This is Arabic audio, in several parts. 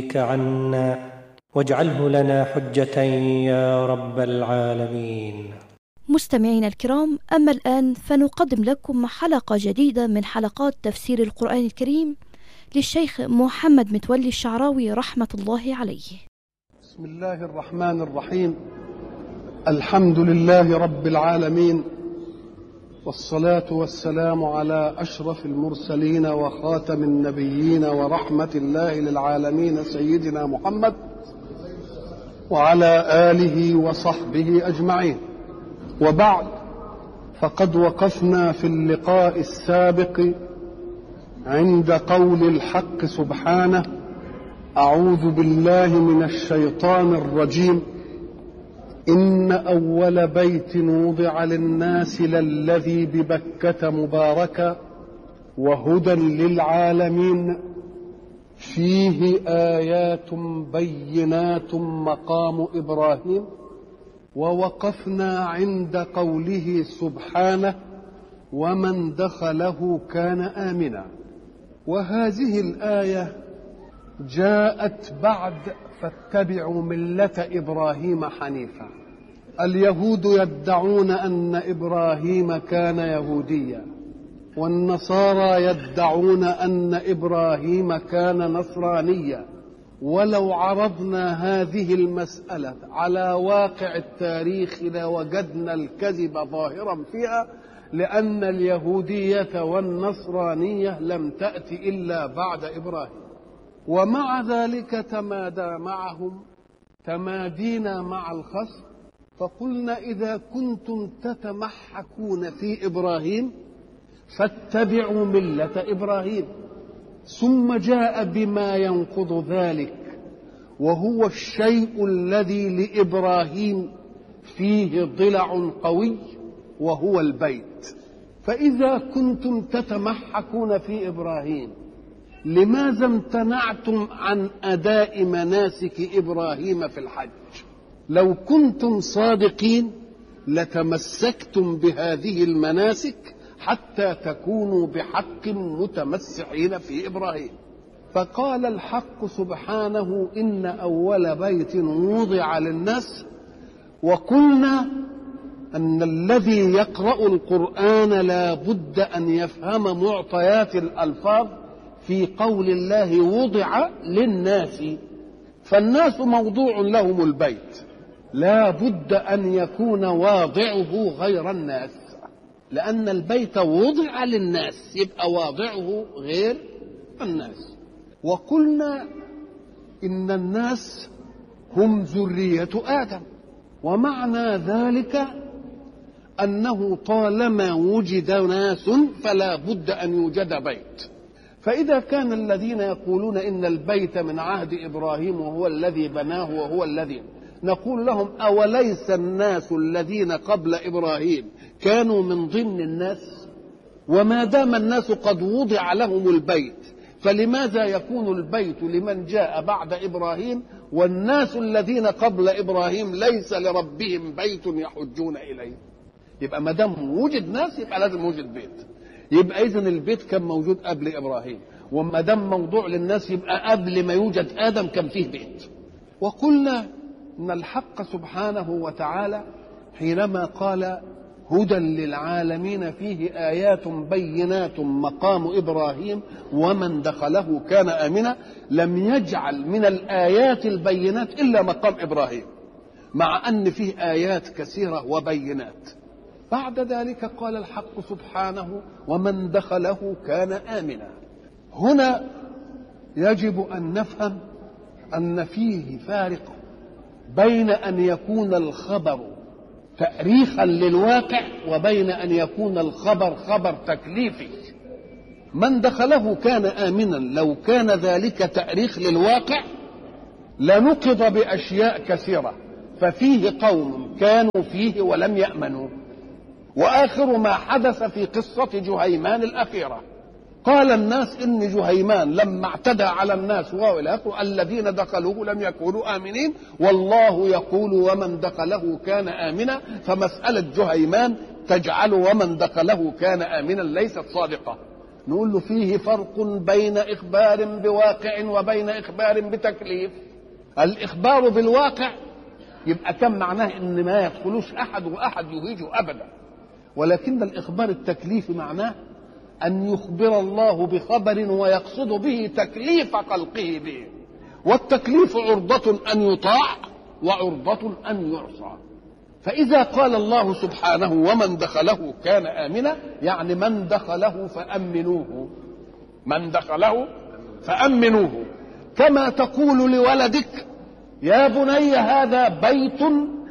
عنا واجعله لنا حجة يا رب العالمين. مستمعينا الكرام، أما الآن فنقدم لكم حلقة جديدة من حلقات تفسير القرآن الكريم للشيخ محمد متولي الشعراوي رحمة الله عليه. بسم الله الرحمن الرحيم. الحمد لله رب العالمين، والصلاة والسلام على أشرف المرسلين وخاتم النبيين ورحمة الله للعالمين سيدنا محمد وعلى آله وصحبه أجمعين. وبعد، فقد وقفنا في اللقاء السابق عند قول الحق سبحانه: أعوذ بالله من الشيطان الرجيم، إن أول بيت وضع للناس للذي ببكة مباركا وهدى للعالمين فيه آيات بينات مقام إبراهيم. ووقفنا عند قوله سبحانه: ومن دخله كان آمنا. وهذه الآية جاءت بعد فاتبعوا ملة إبراهيم حنيفا. اليهود يدعون أن إبراهيم كان يهوديا، والنصارى يدعون أن إبراهيم كان نصرانيا. ولو عرضنا هذه المسألة على واقع التاريخ لوجدنا الكذب ظاهرا فيها، لأن اليهودية والنصرانية لم تأت إلا بعد إبراهيم. ومع ذلك تمادى معهم تمادينا مع الخصم، فقلنا: إذا كنتم تتمحكون في إبراهيم فاتبعوا ملة إبراهيم. ثم جاء بما ينقض ذلك، وهو الشيء الذي لإبراهيم فيه ضلع قوي، وهو البيت. فإذا كنتم تتمحكون في إبراهيم، لماذا امتنعتم عن أداء مناسك إبراهيم في الحج؟ لو كنتم صادقين لتمسكتم بهذه المناسك حتى تكونوا بحق متمسحين في إبراهيم. فقال الحق سبحانه: إن أول بيت وضع للناس. وقلنا أن الذي يقرأ القرآن لا بد أن يفهم معطيات الألفاظ في قول الله وضع للناس، فالناس موضوع لهم البيت، لا بد أن يكون واضعه غير الناس، لأن البيت وضع للناس، يبقى واضعه غير الناس. وقلنا إن الناس هم ذرية آدم، ومعنى ذلك أنه طالما وجد ناس فلا بد أن يوجد بيت. فإذا كان الذين يقولون إن البيت من عهد إبراهيم وهو الذي بناه وهو الذي، نقول لهم: أوليس الناس الذين قبل إبراهيم كانوا من ضمن الناس؟ وما دام الناس قد وضع لهم البيت، فلماذا يكون البيت لمن جاء بعد إبراهيم، والناس الذين قبل إبراهيم ليس لربهم بيت يحجون إليه؟ يبقى ما دام وجد ناس يبقى لازم وجد بيت، يبقى إذن البيت كان موجود قبل إبراهيم، وما دام موضوع للناس يبقى قبل ما يوجد آدم كان فيه بيت. وقلنا إن الحق سبحانه وتعالى حينما قال: هدى للعالمين فيه آيات بينات مقام إبراهيم ومن دخله كان آمنا، لم يجعل من الآيات البينات إلا مقام إبراهيم، مع أن فيه آيات كثيرة وبينات. بعد ذلك قال الحق سبحانه: ومن دخله كان آمنا. هنا يجب أن نفهم أن فيه فارق بين أن يكون الخبر تأريخا للواقع وبين أن يكون الخبر خبر تكليفي. من دخله كان آمنا لو كان ذلك تأريخ للواقع لنقض بأشياء كثيرة، ففيه قوم كانوا فيه ولم يأمنوا. وآخر ما حدث في قصة جهيمان الأخيرة، قال الناس إن جهيمان لما اعتدى على الناس الذين دخلوه لم يكونوا آمنين، والله يقول: ومن دخله كان آمنا. فمسألة جهيمان تجعل ومن دخله كان آمنا ليست صادقة، نقول له فيه فرق بين إخبار بواقع وبين إخبار بتكليف. الإخبار بالواقع يبقى كم معناه إن ما يدخلوش أحد وأحد يهيجه أبدا، ولكن الإخبار التكليفي معناه أن يخبر الله بخبر ويقصد به تكليف خلقه به، والتكليف عرضة أن يطاع وعرضة أن يعصى. فإذا قال الله سبحانه ومن دخله كان آمنا، يعني من دخله فأمنوه، من دخله فأمنوه. كما تقول لولدك يا بني هذا بيت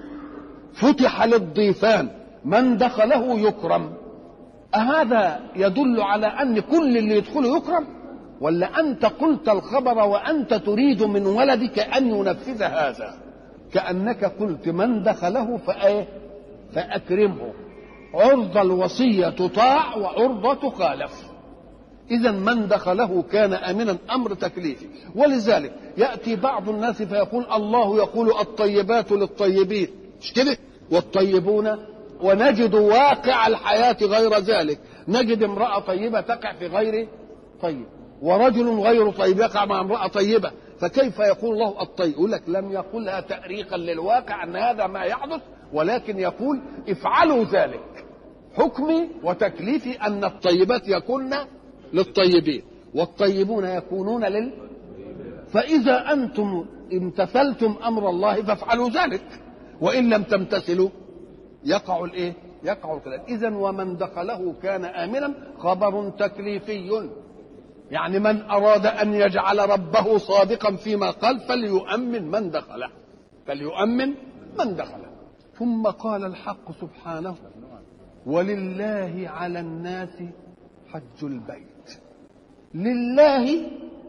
فتح للضيفان من دخله يكرم، أهذا يدل على أن كل اللي يدخله يكرم؟ ولا أنت قلت الخبر وأنت تريد من ولدك أن ينفذ هذا؟ كأنك قلت من دخله فأكرمه، عرض الوصية تطاع وعرضة تخالف. إذا من دخله كان آمنا أمر تكليفي. ولذلك يأتي بعض الناس فيقول الله يقول الطيبات للطيبين، مش كده؟ والطيبون، ونجد واقع الحياة غير ذلك، نجد امرأة طيبة تقع في غير طيب، ورجل غير طيب يقع مع امرأة طيبة، فكيف يقول الله الطيب؟ يقول لك لم يقولها تأريخا للواقع أن هذا ما يحدث، ولكن يقول افعلوا ذلك. حكمي وتكليفي أن الطيبات يكون للطيبين والطيبون يكونون فإذا أنتم امتثلتم أمر الله فافعلوا ذلك، وإن لم تمتثلوا يقع الإيه؟ يقع الكلام. إذن ومن دخله كان آمنا خبر تكليفي، يعني من أراد أن يجعل ربه صادقا فيما قال فليؤمن من دخله، فليؤمن من دخله. ثم قال الحق سبحانه ولله على الناس حج البيت. لله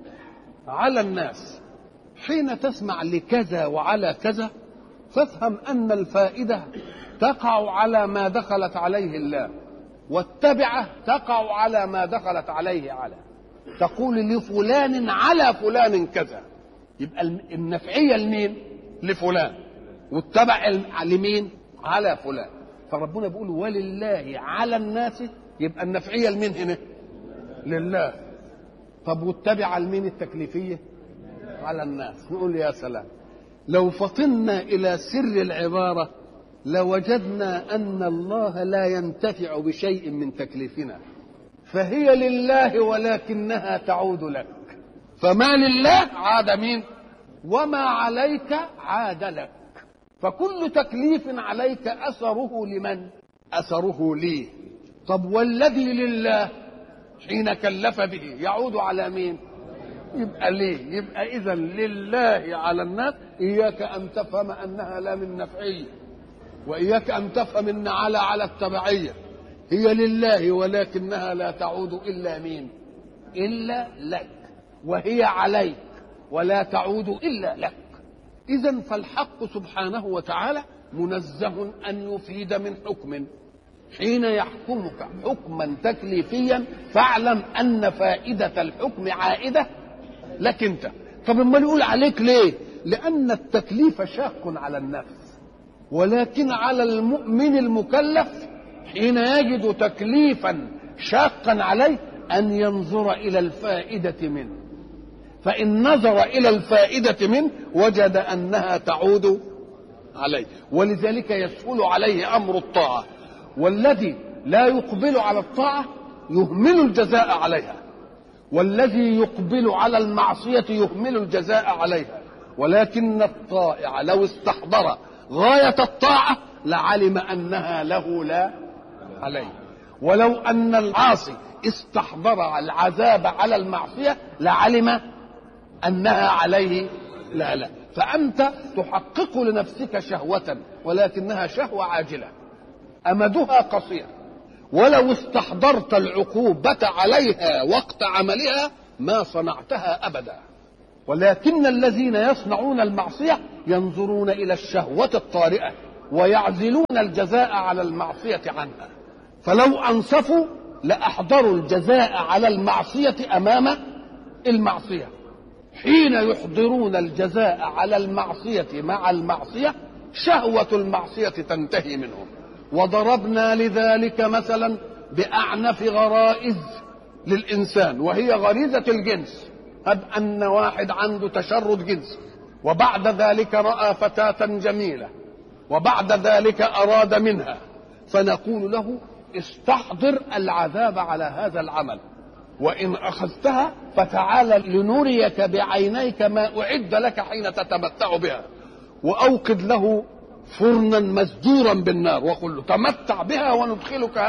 على الناس، حين تسمع لكذا وعلى كذا فافهم أن الفائدة تقع على ما دخلت عليه الله، والتبعة تقع على ما دخلت عليه على. تقول لفلان على فلان كذا، يبقى النفعية لمين؟ لفلان، والتبع لمين؟ على فلان. فربنا بيقول ولله على الناس، يبقى النفعية لمين هنا؟ لله. طب والتبع لمين التكليفية؟ على الناس. نقول يا سلام، لو فطنا إلى سر العبارة لوجدنا أن الله لا ينتفع بشيء من تكليفنا، فهي لله ولكنها تعود لك. فما لله عاد مين؟ وما عليك عاد لك. فكل تكليف عليك أثره لمن؟ أثره لي. طب والذي لله حين كلف به يعود على مين؟ يبقى ليه؟ يبقى إذا لله على الناس. إياك أن تفهم أنها لا من نفعية، وإياك أن تفهم أن على التبعية. هي لله ولكنها لا تعود إلا مين؟ إلا لك، وهي عليك ولا تعود إلا لك. إذن فالحق سبحانه وتعالى منزه أن يفيد من حكم. حين يحكمك حكما تكليفيا فاعلم أن فائدة الحكم عائدة لك أنت. طب ما نقول عليك ليه؟ لأن التكليف شاق على النفس، ولكن على المؤمن المكلف حين يجد تكليفا شاقا عليه أن ينظر إلى الفائدة منه، فإن نظر إلى الفائدة منه وجد أنها تعود عليه، ولذلك يسهل عليه أمر الطاعة. والذي لا يقبل على الطاعة يهمل الجزاء عليها، والذي يقبل على المعصية يهمل الجزاء عليها. ولكن الطائع لو استحضر غاية الطاعة لعلم أنها له لا عليه، ولو أن العاصي استحضر العذاب على المعصية لعلم أنها عليه لا. فأنت تحقق لنفسك شهوة ولكنها شهوة عاجلة أمدها قصير، ولو استحضرت العقوبة عليها وقت عملها ما صنعتها أبدا. ولكن الذين يصنعون المعصية ينظرون إلى الشهوة الطارئة ويعزلون الجزاء على المعصية عنها، فلو أنصفوا لأحضروا الجزاء على المعصية أمام المعصية. حين يحضرون الجزاء على المعصية مع المعصية شهوة المعصية تنتهي منهم. وضربنا لذلك مثلا بأعنف غرائز للإنسان وهي غريزة الجنس. هب أن واحد عنده تشرد جنسي وبعد ذلك رأى فتاة جميلة وبعد ذلك أراد منها، فنقول له استحضر العذاب على هذا العمل، وإن أخذتها فتعال لنريك بعينيك ما أعد لك حين تتمتع بها، وأوقد له فرنا مسجورا بالنار وقل له تمتع بها وندخلك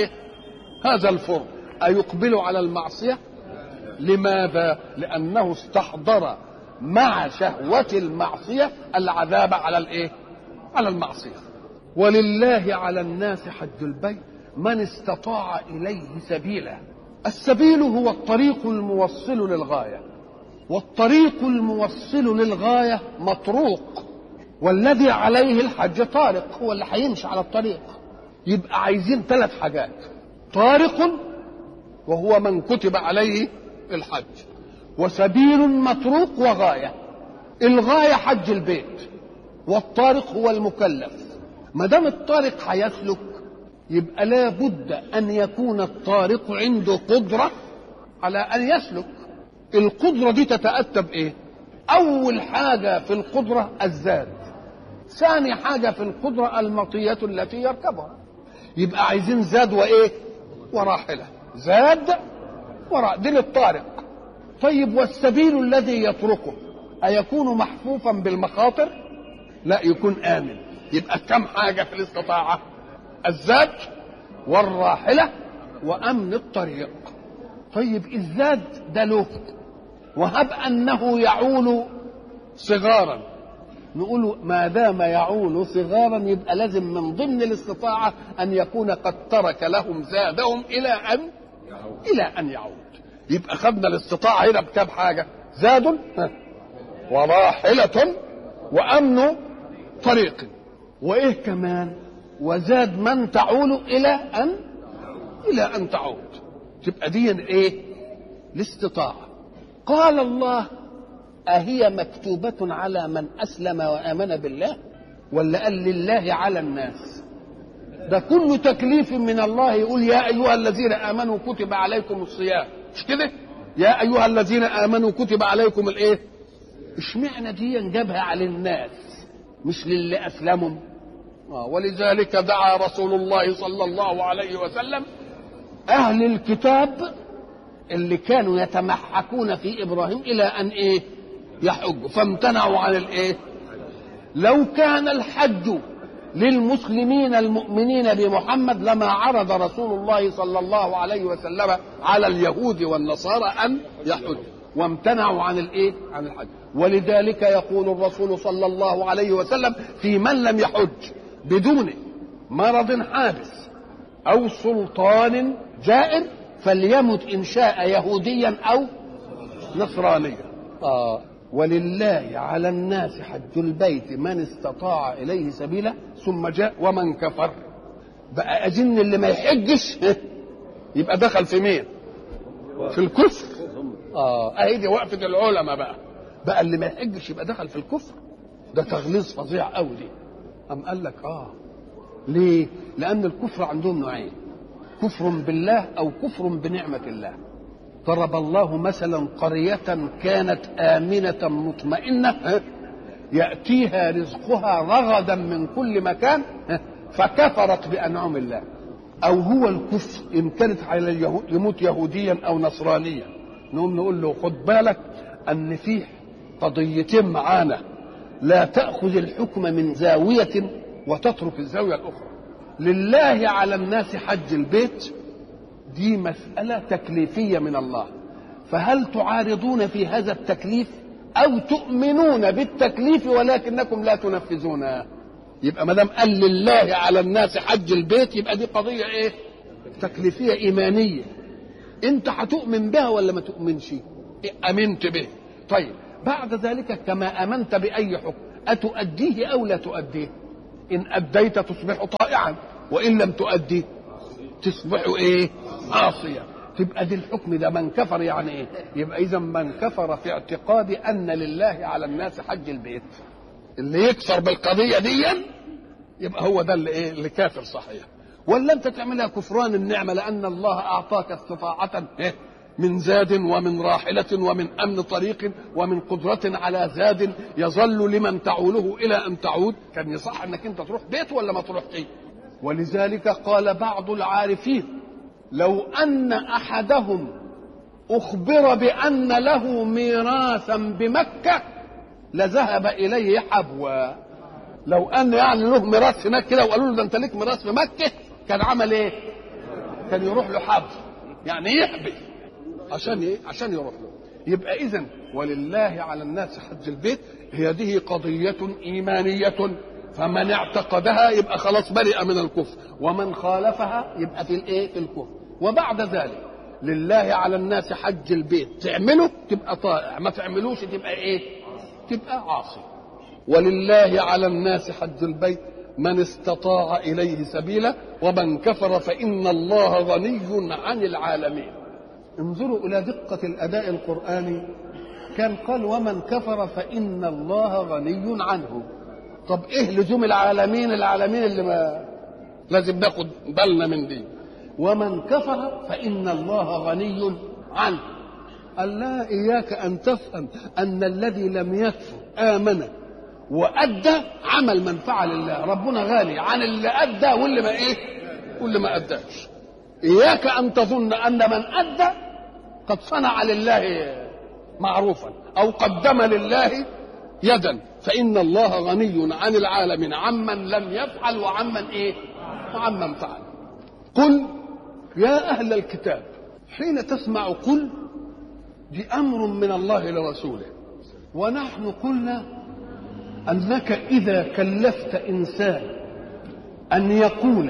هذا الفرن. أيقبل على المعصية؟ لماذا؟ لأنه استحضر مع شهوة المعصية العذاب على المعصية. ولله على الناس حج البيت من استطاع إليه سبيلا. السبيل هو الطريق الموصل للغاية، والطريق الموصل للغاية مطروق، والذي عليه الحج طارق، هو اللي هيمشي على الطريق. يبقى عايزين 3 حاجات: طارق وهو من كتب عليه الحج، وسبيل مطروق، وغاية. الغاية حج البيت، والطارق هو المكلف. ما دام الطارق هيسلك يبقى لا بد أن يكون الطارق عنده قدرة على أن يسلك. القدرة دي تتأتى بإيه؟ أول حاجة في القدرة الزاد، ثاني حاجة في القدرة المطية التي يركبها. يبقى عايزين زاد وراحلة، زاد دي للطارق. طيب والسبيل الذي يتركه أيكون محفوفا بالمخاطر؟ لا، يكون آمن. يبقى كم حاجة في الاستطاعة؟ الزاد والراحلة وأمن الطريق. طيب الزاد ده له، وهب أنه يعول صغارا، نقول ما دام يعول صغارا يبقى لازم من ضمن الاستطاعة أن يكون قد ترك لهم زادهم إلى أن يعود. يبقى خدنا الاستطاعة هنا بكام حاجة؟ زاد وراحلة وأمن طريق، وإيه كمان؟ وزاد من تعول إلى أن تعود. تبقى دي الاستطاعة. قال الله: أهي مكتوبة على من أسلم وآمن بالله؟ ولا قال لله على الناس؟ ده كل تكليف من الله يقول يا أيها الذين آمنوا كتب عليكم الصيام، مش كده؟ يا أيها الذين آمنوا كتب عليكم اشمعنى دي جابها على الناس مش للي أسلموا؟ ولذلك دعا رسول الله صلى الله عليه وسلم أهل الكتاب اللي كانوا يتمحكون في إبراهيم إلى أن يحجوا، فامتنعوا عن لو كان الحج للمسلمين المؤمنين بمحمد لما عرض رسول الله صلى الله عليه وسلم على اليهود والنصارى أن يحجوا، وامتنعوا عن الحج. ولذلك يقول الرسول صلى الله عليه وسلم في من لم يحج بدون مرض حادث أو سلطان جائر فليمت إن شاء يهوديا أو نصرانيا. ولله على الناس حج البيت من استطاع إليه سبيلا. ثم جاء ومن كفر. بقى أجن اللي ما يحجش يبقى دخل في مين؟ في الكفر. أهي دي وقفة العلماء بقى اللي ما يحجش يبقى دخل في الكفر. ده تغليظ فظيع قوي دي. أم قال لك ليه؟ لأن الكفر عندهم نوعين: كفر بالله أو كفر بنعمة الله. ضرب الله مثلا قرية كانت آمنة مطمئنة يأتيها رزقها رغدا من كل مكان فكفرت بأنعم الله. أو هو الكفر إن كانت على اليهود يموت يهوديا أو نصرانيا، نقول له خد بالك أن فيه قضيتين معانا، لا تأخذ الحكم من زاوية وتترك الزاوية الأخرى. لله على الناس حج البيت دي مسألة تكليفية من الله، فهل تعارضون في هذا التكليف أو تؤمنون بالتكليف ولكنكم لا تنفذونه؟ يبقى ما دام قال لله على الناس حج البيت يبقى دي قضية تكليفية إيمانية. أنت هتؤمن بها ولا ما تؤمنش؟ أمنت به. طيب بعد ذلك كما آمنت بأي حكم أتؤديه أو لا تؤديه؟ إن أديت تصبح طائعا، وإن لم تؤدي تصبح عاصيا. تبقى دي الحكم ده من كفر يعني يبقى إذا من كفر في اعتقاد أن لله على الناس حج البيت. اللي يكفر بالقضية دي يبقى هو ده اللي كافر صحيح. ولا أنت تعملها كفران النعمة لأن الله أعطاك استطاعة من زاد ومن راحلة ومن أمن طريق ومن قدرة على زاد يظل لمن تعوله إلى أن تعود. كان يصح أنك أنت تروح بيت ولا ما تروح فيه. ولذلك قال بعض العارفين لو أن أحدهم أخبر بأن له ميراثا بمكة لذهب إليه حبوا. لو أن يعني له ميراث هناك كده وقالوا له ده أنت ليك ميراث في مكة، كان عمل إيه؟ كان يروح له حب، يعني يحبي عشان إيه؟ عشان يروح له. يبقى إذن ولله على الناس حج البيت هذه قضية إيمانية، فمن اعتقدها يبقى خلاص برئ من الكفر، ومن خالفها يبقى في الإيه؟ في الكفر. وبعد ذلك لله على الناس حج البيت، تعمله تبقى طائع، ما تعملوش تبقى إيه؟ تبقى عاصي. ولله على الناس حج البيت من استطاع إليه سبيلا ومن كفر فإن الله غني عن العالمين. انظروا إلى دقة الأداء القرآني، كان قال ومن كفر فإن الله غني عنه. طب إيه لزوم العالمين؟ العالمين اللي ما لازم ناخد بالنا من دي. ومن كفر فإن الله غني عنه. قال لا، إياك أن تفهم أن الذي لم يكفر آمن وأدى عمل منفعة لله، ربنا غني عن اللي أدى واللي ما إيه؟ واللي ما أداش. إياك أن تظن أن من أدى قد صنع لله معروفا أو قدم لله يدا، فإن الله غني عن العالمين عمن لم يفعل وعمن إيه؟ وعمن فعل. قل يا أهل الكتاب، حين تسمع قل دي أمر من الله لرسوله، ونحن قلنا أنك إذا كلفت إنسان أن يقول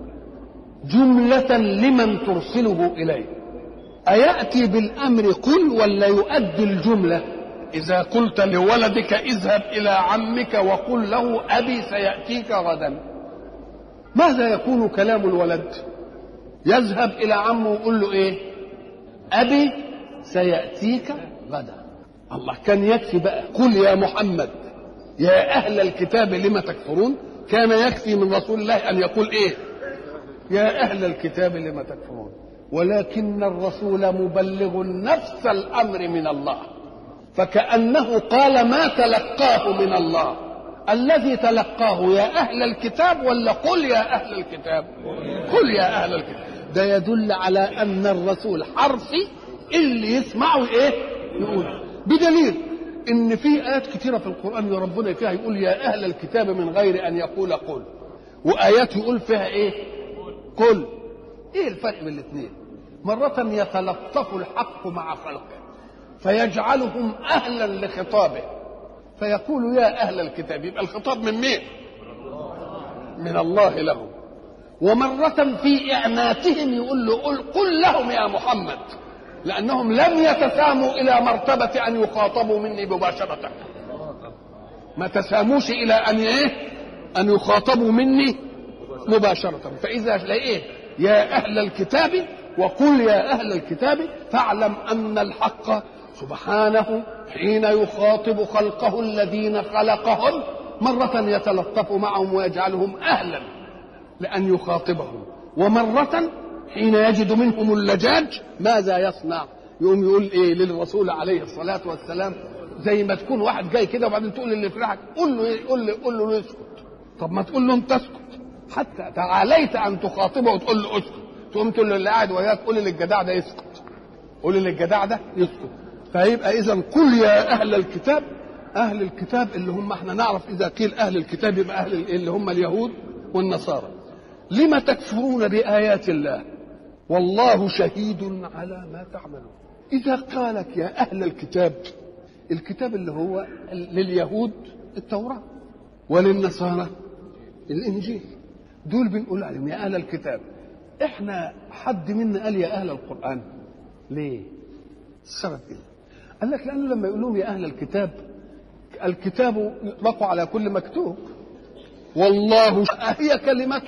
جملة لمن ترسله إليه أيأتي بالأمر قل ولا يؤدي الجملة؟ إذا قلت لولدك اذهب إلى عمك وقل له أبي سيأتيك غدا، ماذا يكون كلام الولد؟ يذهب إلى عمه ويقول له إيه؟ أبي سيأتيك غدا. الله كان يكفي بقى قل يا محمد يا أهل الكتاب لم تكفرون، كان يكفي من رسول الله أن يقول إيه؟ يا أهل الكتاب لم تكفرون. ولكن الرسول مبلغ نفس الأمر من الله، فكأنه قال ما تلقاه من الله. الذي تلقاه يا أهل الكتاب ولا قل يا أهل الكتاب؟ قل يا أهل الكتاب. ده يدل على أن الرسول حرفي، اللي يسمعه إيه؟ يقول. بدليل إن في آيات كثيرة في القرآن ربنا فيها يقول يا أهل الكتاب من غير أن يقول قل، وآيات يقول فيها إيه؟ قل. إيه الفرق بين الاثنين؟ مرة يتلطف الحق مع خلقه فيجعلهم أهلا لخطابه فيقول يا أهل الكتاب، يبقى الخطاب من مين؟ من الله لهم. ومرة في إعناتهم يقول له قل لهم يا محمد، لأنهم لم يتساموا إلى مرتبة أن يخاطبوا مني مباشرة، ما تساموش إلى أن إيه؟ أن يخاطبوا مني مباشرة. فإذا لقيه يا أهل الكتاب وقل يا أهل الكتاب فاعلم أن الحق سبحانه حين يخاطب خلقه الذين خلقهم مرة يتلطف معهم ويجعلهم أهلا لأن يخاطبهم، ومرة حين يجد منهم اللجاج ماذا يصنع؟ يقوم يقول إيه للرسول عليه الصلاة والسلام؟ زي ما تكون واحد جاي كده وبعدين تقول اللي فرحك قول له إيه؟ قول له اسكت. طب ما تقول له انت اسكت، حتى تعاليت أن تخاطبه وتقول له اسكت، تقوم تقول له اللي قاعد وياك قول للجدع ده يسكت، قول للجدع ده يسكت. فيبقى إذا قل يا أهل الكتاب، أهل الكتاب اللي هم احنا نعرف إذا قيل أهل الكتاب يبقى أهل اللي هم اليهود والنصارى. لما تكفرون بآيات الله والله شهيد على ما تعملون. إذا قالك يا أهل الكتاب، الكتاب اللي هو لليهود التوراة وللنصارى الإنجيل، دول بنقول عليهم يا أهل الكتاب. إحنا حد منا قال يا أهل القرآن ليه؟ السبب إيه؟ قال لك لأنه لما يقول لهم يا أهل الكتاب، الكتاب يطلق على كل مكتوب، والله هي كلمة